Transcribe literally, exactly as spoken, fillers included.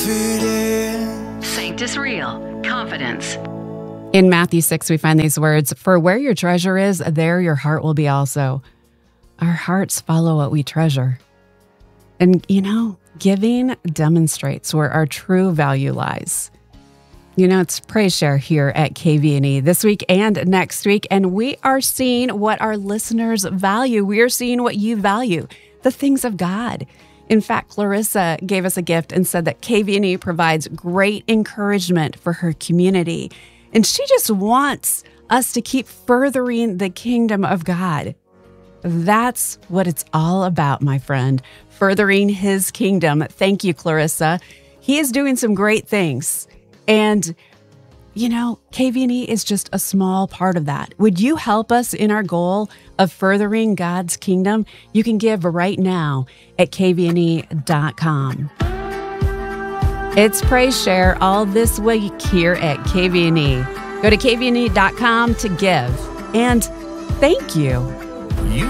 confident. Sanctus Real, confidence. In Matthew six, we find these words, "For where your treasure is, there your heart will be also." Our hearts follow what we treasure. And, you know, giving demonstrates where our true value lies. You know, it's Praise Share here at K V N E this week and next week, and we are seeing what our listeners value. We are seeing what you value, the things of God. In fact, Clarissa gave us a gift and said that K V N E provides great encouragement for her community, and she just wants us to keep furthering the kingdom of God. That's what it's all about, my friend, furthering his kingdom. Thank you, Clarissa. He is doing some great things. And, you know, K V N E is just a small part of that. Would you help us in our goal of furthering God's kingdom? You can give right now at K V N E dot com. It's Praise Share all this week here at K V N E. Go to K V N E dot com to give. And thank you. You